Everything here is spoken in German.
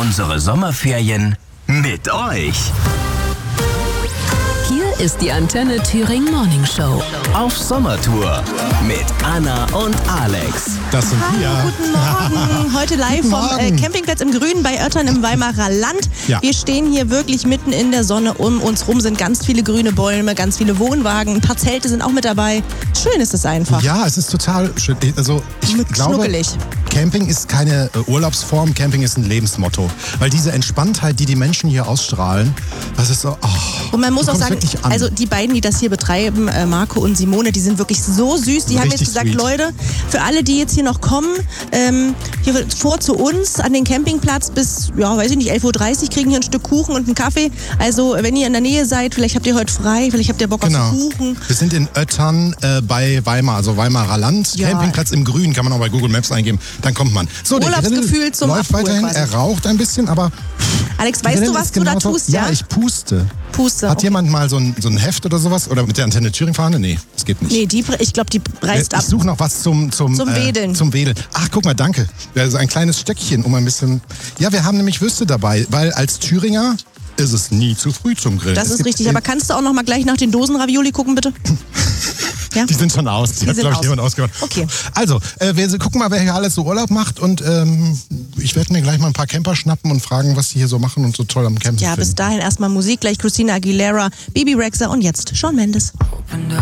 unsere Sommerferien mit euch. Hier ist die Antenne Thüringen Morning Show. Auf Sommertour mit Anna und Alex. Das sind wir. Hallo, guten Morgen. Heute live vom Campingplatz im Grünen bei Oettern im Weimarer Land. Ja. Wir stehen hier wirklich mitten in der Sonne. Um uns rum sind ganz viele grüne Bäume, ganz viele Wohnwagen. Ein paar Zelte sind auch mit dabei. Schön ist es einfach. Ja, es ist total schön. Also ich glaube, Schnuckelig. Camping ist keine Urlaubsform, Camping ist ein Lebensmotto. Weil diese Entspanntheit, die Menschen hier ausstrahlen, das ist so, Und man muss du auch kommst sagen, wirklich an. also die beiden, die das hier betreiben, Marco und Simone, die sind wirklich so süß. Die haben jetzt Richtig gesagt, sweet. Leute, für alle, die jetzt hier noch kommen, hier vor zu uns an den Campingplatz bis, ja, weiß ich nicht, 11.30 Uhr, kriegen hier ein Stück Kuchen und einen Kaffee. Also wenn ihr in der Nähe seid, vielleicht habt ihr heute frei, vielleicht habt ihr Bock auf Kuchen. Wir sind in Oettern bei Weimar, also Weimarer Land. Ja. Campingplatz im Grün, kann man auch bei Google Maps eingeben, dann kommt man. So, der Urlaubsgefühl Grill zum läuft Abholen weiterhin, quasi. er raucht ein bisschen, aber... Alex, weißt Grill du, was ist du da genauso- tust, Ja, ja? ich puste. Puste. Hat okay. jemand mal so ein Heft oder sowas? Oder mit der Antenne Thüringen-Fahne? Nee, das geht nicht. Nee, ich glaube, die reißt ab. Ich suche noch was zum Wedeln. Zum Wedeln. Ach, guck mal, danke. Also ein kleines Stöckchen, um ein bisschen... Ja, wir haben nämlich Würste dabei, weil als Thüringer ist es nie zu früh zum Grillen. Das Es ist gibt richtig. Aber kannst du auch noch mal gleich nach den Dosen Ravioli gucken, bitte? Ja? Die sind schon aus. Die hat, sind glaube ich, aus. jemand ausgemacht. Okay. Also, wir gucken mal, wer hier alles so Urlaub macht. Und ich werde mir gleich mal ein paar Camper schnappen und fragen, was die hier so machen und so toll am Campen Ja, bis finden. dahin erstmal Musik. Gleich Christina Aguilera, Bibi Rexha und jetzt Shawn Mendes. Opened up